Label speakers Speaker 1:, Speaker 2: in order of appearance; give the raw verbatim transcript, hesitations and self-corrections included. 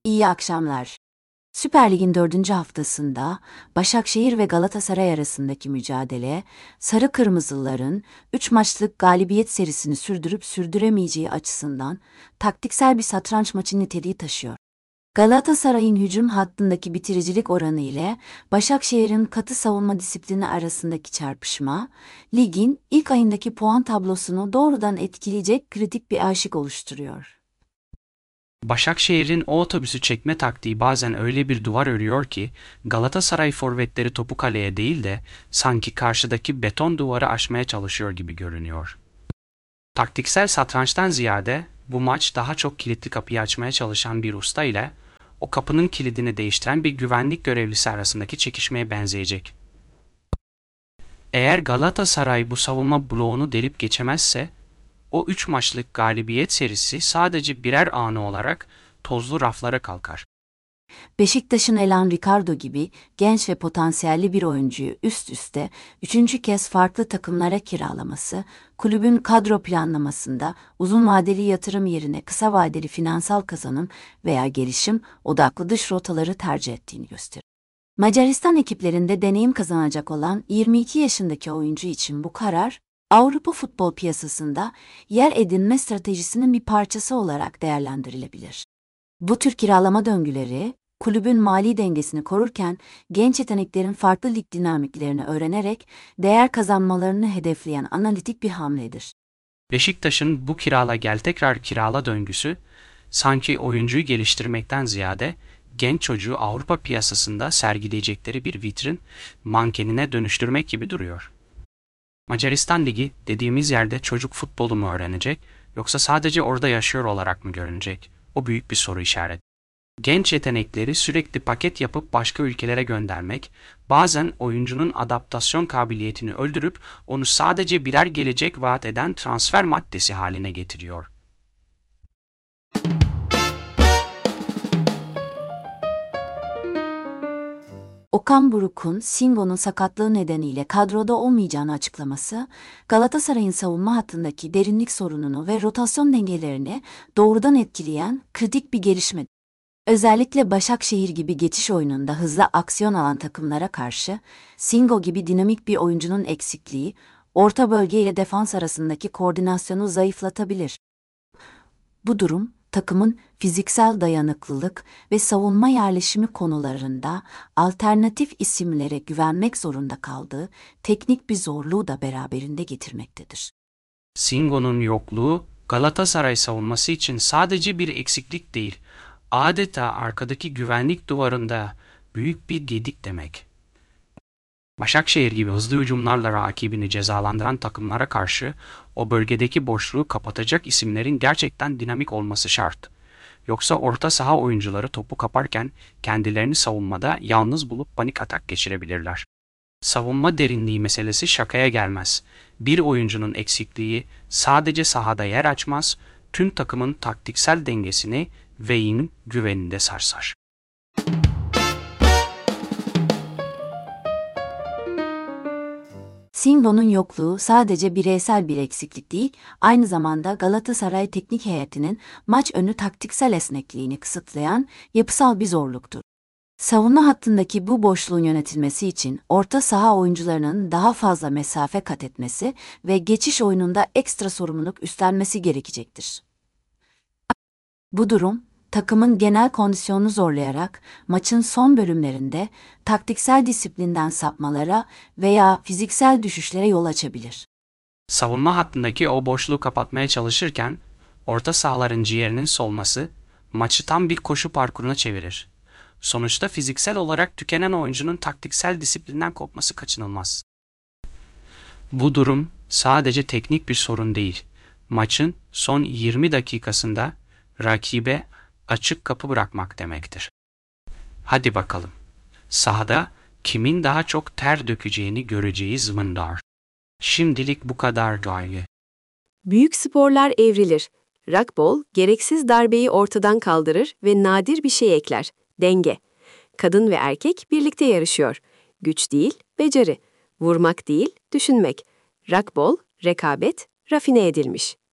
Speaker 1: İyi akşamlar. Süper Lig'in dördüncü haftasında Başakşehir ve Galatasaray arasındaki mücadele, Sarı Kırmızılıların üç maçlık galibiyet serisini sürdürüp sürdüremeyeceği açısından taktiksel bir satranç maçı niteliği taşıyor. Galatasaray'ın hücum hattındaki bitiricilik oranı ile Başakşehir'in katı savunma disiplini arasındaki çarpışma, ligin ilk ayındaki puan tablosunu doğrudan etkileyecek kritik bir eşik oluşturuyor.
Speaker 2: Başakşehir'in o otobüsü çekme taktiği bazen öyle bir duvar örüyor ki Galatasaray forvetleri topu kaleye değil de sanki karşıdaki beton duvarı aşmaya çalışıyor gibi görünüyor. Taktiksel satrançtan ziyade bu maç daha çok kilitli kapıyı açmaya çalışan bir usta ile o kapının kilidini değiştiren bir güvenlik görevlisi arasındaki çekişmeye benzeyecek. Eğer Galatasaray bu savunma bloğunu delip geçemezse, o üç maçlık galibiyet serisi sadece birer anı olarak tozlu raflara kalkar.
Speaker 1: Beşiktaş'ın Elan Ricardo gibi genç ve potansiyelli bir oyuncuyu üst üste üçüncü kez farklı takımlara kiralaması, kulübün kadro planlamasında uzun vadeli yatırım yerine kısa vadeli finansal kazanım veya gelişim odaklı dış rotaları tercih ettiğini gösterir. Macaristan ekiplerinde deneyim kazanacak olan yirmi iki yaşındaki oyuncu için bu karar, Avrupa futbol piyasasında yer edinme stratejisinin bir parçası olarak değerlendirilebilir. Bu tür kiralama döngüleri, kulübün mali dengesini korurken genç yeteneklerin farklı lig dinamiklerini öğrenerek değer kazanmalarını hedefleyen analitik bir hamledir.
Speaker 2: Beşiktaş'ın bu kirala gel tekrar kirala döngüsü, sanki oyuncuyu geliştirmekten ziyade genç çocuğu Avrupa piyasasında sergileyecekleri bir vitrin mankenine dönüştürmek gibi duruyor. Macaristan Ligi dediğimiz yerde çocuk futbolu mu öğrenecek, yoksa sadece orada yaşıyor olarak mı görünecek? O büyük bir soru işareti. Genç yetenekleri sürekli paket yapıp başka ülkelere göndermek, bazen oyuncunun adaptasyon kabiliyetini öldürüp onu sadece birer gelecek vaat eden transfer maddesi haline getiriyor.
Speaker 1: Okan Buruk'un Singo'nun sakatlığı nedeniyle kadroda olmayacağını açıklaması, Galatasaray'ın savunma hattındaki derinlik sorununu ve rotasyon dengelerini doğrudan etkileyen kritik bir gelişme. Özellikle Başakşehir gibi geçiş oyununda hızlı aksiyon alan takımlara karşı, Singo gibi dinamik bir oyuncunun eksikliği, orta bölge ile defans arasındaki koordinasyonu zayıflatabilir. Bu durum, takımın fiziksel dayanıklılık ve savunma yerleşimi konularında alternatif isimlere güvenmek zorunda kaldığı teknik bir zorluğu da beraberinde getirmektedir.
Speaker 2: Singo'nun yokluğu Galatasaray savunması için sadece bir eksiklik değil, adeta arkadaki güvenlik duvarında büyük bir gedik demek. Başakşehir gibi hızlı hücumlarla rakibini cezalandıran takımlara karşı o bölgedeki boşluğu kapatacak isimlerin gerçekten dinamik olması şart. Yoksa orta saha oyuncuları topu kaparken kendilerini savunmada yalnız bulup panik atak geçirebilirler. Savunma derinliği meselesi şakaya gelmez. Bir oyuncunun eksikliği sadece sahada yer açmaz, tüm takımın taktiksel dengesini ve yin güvenini de sarsar.
Speaker 1: Singo'nun yokluğu sadece bireysel bir eksiklik değil, aynı zamanda Galatasaray teknik heyetinin maç önü taktiksel esnekliğini kısıtlayan yapısal bir zorluktur. Savunma hattındaki bu boşluğun yönetilmesi için orta saha oyuncularının daha fazla mesafe kat etmesi ve geçiş oyununda ekstra sorumluluk üstlenmesi gerekecektir. Bu durum, takımın genel kondisyonunu zorlayarak maçın son bölümlerinde taktiksel disiplinden sapmalara veya fiziksel düşüşlere yol açabilir.
Speaker 2: Savunma hattındaki o boşluğu kapatmaya çalışırken orta sahaların ciğerinin solması maçı tam bir koşu parkuruna çevirir. Sonuçta fiziksel olarak tükenen oyuncunun taktiksel disiplinden kopması kaçınılmaz. Bu durum sadece teknik bir sorun değil. Maçın son yirmi dakikasında rakibe açık kapı bırakmak demektir. Hadi bakalım. Sahada kimin daha çok ter dökeceğini göreceğiz mındar. Şimdilik bu kadar gaye.
Speaker 3: Büyük sporlar evrilir. Rugby, gereksiz darbeyi ortadan kaldırır ve nadir bir şey ekler. Denge. Kadın ve erkek birlikte yarışıyor. Güç değil, beceri. Vurmak değil, düşünmek. Rugby, rekabet, rafine edilmiş.